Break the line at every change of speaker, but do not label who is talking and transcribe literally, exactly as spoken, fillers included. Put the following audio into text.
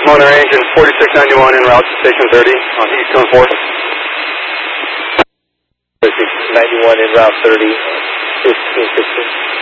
on the range and forty-six ninety-one en route to station thirty on East Cone four.
forty-six ninety-one en route thirty, fifteen fifteen.